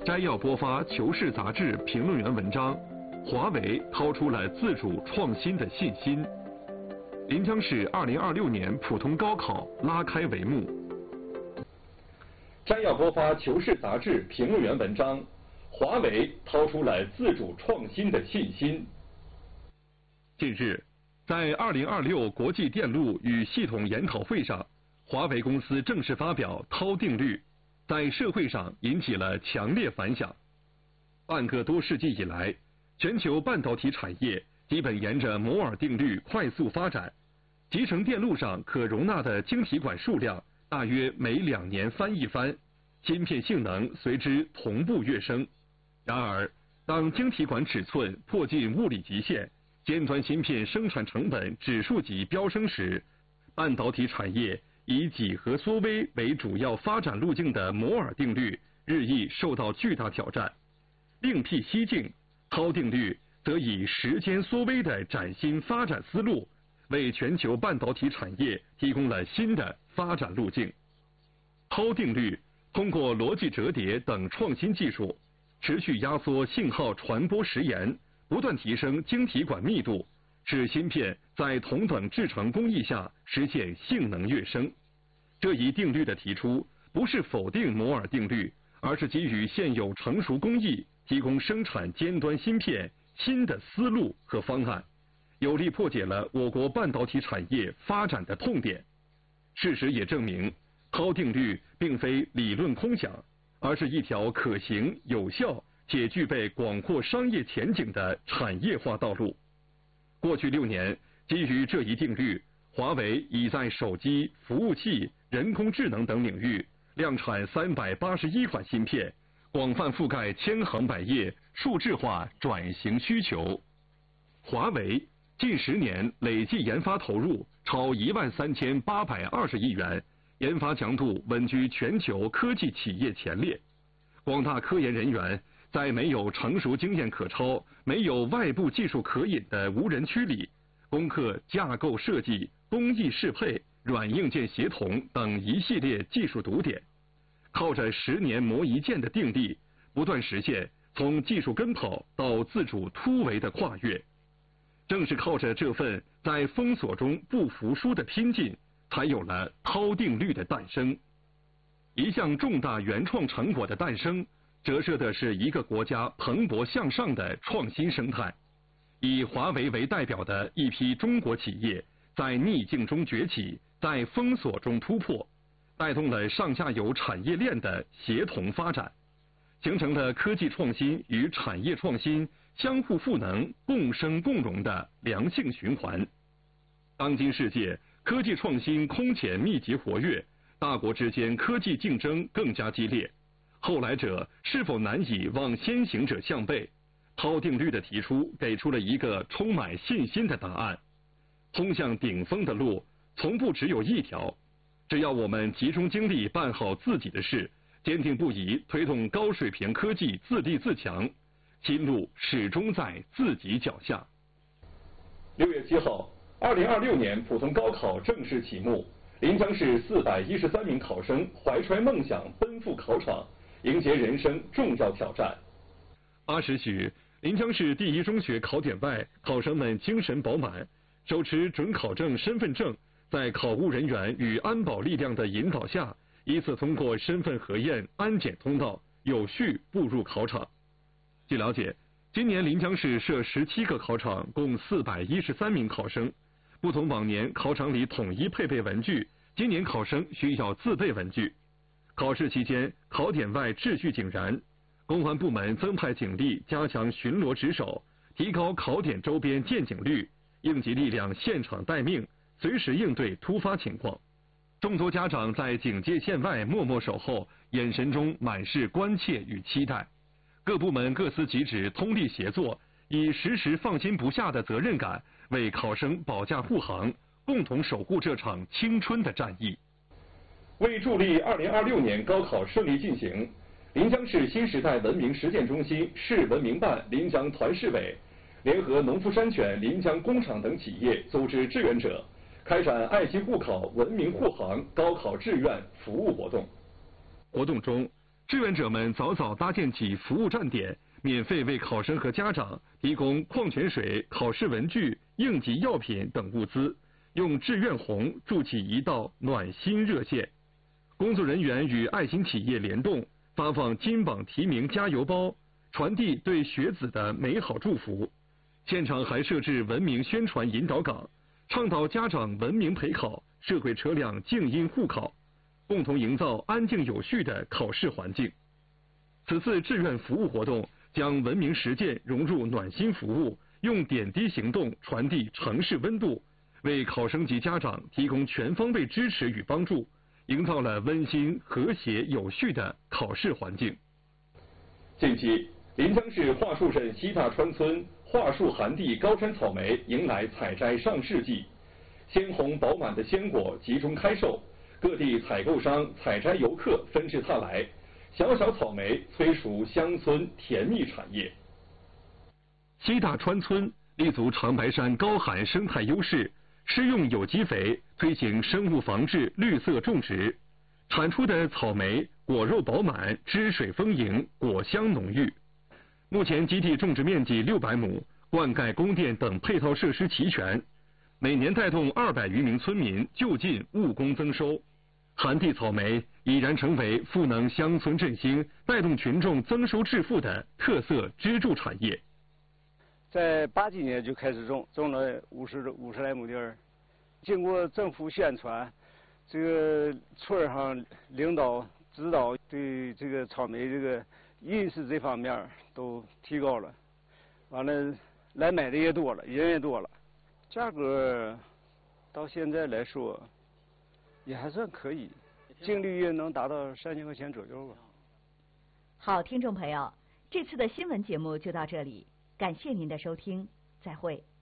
摘要播发《求是》杂志评论员文章：华为掏出了自主创新的信心。临江市2026年普通高考拉开帷幕。摘要播发《求是》杂志评论员文章：华为掏出了自主创新的信心。近日，在2026国际电路与系统研讨会上，华为公司正式发表涛定律，在社会上引起了强烈反响。半个多世纪以来，全球半导体产业基本沿着摩尔定律快速发展，集成电路上可容纳的晶体管数量大约每2年翻一番，芯片性能随之同步跃升。然而，当晶体管尺寸迫近物理极限，尖端芯片生产成本指数级飙升时，半导体产业以几何缩微为主要发展路径的摩尔定律日益受到巨大挑战。另辟蹊径，涛定律则以时间缩微的崭新发展思路，为全球半导体产业提供了新的发展路径。涛定律通过逻辑折叠等创新技术，持续压缩信号传播时延，不断提升晶体管密度，使芯片在同等制程工艺下实现性能跃升。这一定律的提出，不是否定摩尔定律，而是基于现有成熟工艺，提供生产尖端芯片新的思路和方案，有力破解了我国半导体产业发展的痛点。事实也证明，涛定律并非理论空想，而是一条可行、有效且具备广阔商业前景的产业化道路。过去6年，基于这一定律，华为已在手机、服务器、人工智能等领域量产381款芯片，广泛覆盖千行百业数字化转型需求。华为近10年累计研发投入超13820亿元，研发强度稳居全球科技企业前列。广大科研人员在没有成熟经验可抄、没有外部技术可引的无人区里，攻克架构设计、工艺适配、软硬件协同等一系列技术堵点，靠着10年磨一剑的定力，不断实现从技术跟跑到自主突围的跨越。正是靠着这份在封锁中不服输的拼劲，才有了涛定律的诞生。一项重大原创成果的诞生，折射的是一个国家蓬勃向上的创新生态。以华为为代表的一批中国企业，在逆境中崛起，在封锁中突破，带动了上下游产业链的协同发展，形成了科技创新与产业创新相互赋能、共生共荣的良性循环。当今世界，科技创新空前密集活跃，大国之间科技竞争更加激烈，后来者是否难以望先行者项背？涛定律的提出，给出了一个充满信心的答案。通向顶峰的路，从不只有一条。只要我们集中精力办好自己的事，坚定不移推动高水平科技自立自强，新路始终在自己脚下。6月7号，2026年普通高考正式启幕。临江市413名考生怀揣梦想奔赴考场，迎接人生重要挑战。8时许，临江市第一中学考点外，考生们精神饱满，手持准考证身份证，在考务人员与安保力量的引导下，依次通过身份核验、安检通道，有序步入考场。据了解，今年临江市设17个考场，共413名考生。不同往年考场里统一配备文具，今年考生需要自备文具。考试期间，考点外秩序井然，公安部门增派警力加强巡逻值守，提高考点周边见警率，应急力量现场待命，随时应对突发情况。众多家长在警戒线外默默守候，眼神中满是关切与期待。各部门各司其职，通力协作，以时时放心不下的责任感，为考生保驾护航，共同守护这场青春的战役。为助力2026年高考顺利进行，临江市新时代文明实践中心市文明办临江团市委联合农夫山泉临江工厂等企业组织志愿者，开展爱心护考、文明护航高考志愿服务活动。活动中， 志愿者们早早搭建起服务站点，免费为考生和家长提供矿泉水、考试文具、应急药品等物资，用志愿红筑起一道暖心热线。工作人员与爱心企业联动，发放金榜题名加油包，传递对学子的美好祝福。现场还设置文明宣传引导岗，倡导家长文明陪考，社会车辆静音护考，共同营造安静有序的考试环境。此次志愿服务活动将文明实践融入暖心服务，用点滴行动传递城市温度，为考生及家长提供全方位支持与帮助，营造了温馨、和谐、有序的考试环境。近期，临江市桦树镇西大川村桦树寒地高山草莓迎来采摘上市季，鲜红饱满的鲜果集中开售，各地采购商、采摘游客纷至沓来，小小草莓催熟乡村甜蜜产业。西大川村立足长白山高寒生态优势，施用有机肥，推行生物防治绿色种植，产出的草莓果肉饱满，汁水丰盈，果香浓郁。目前基地种植面积600亩，灌溉、供电等配套设施齐全，每年带动200余名村民就近务工增收。寒地草莓已然成为赋能乡村振兴、带动群众增收致富的特色支柱产业。 在80几年就开始种了50来亩地儿，经过政府宣传，这个村上领导指导，对这个草莓这个认识这方面都提高了，完了来买的也多了，人也多了，价格到现在来说也还算可以，净利润能达到3000块钱左右吧。 好，听众朋友，这次的新闻节目就到这里，感谢您的收听，再会。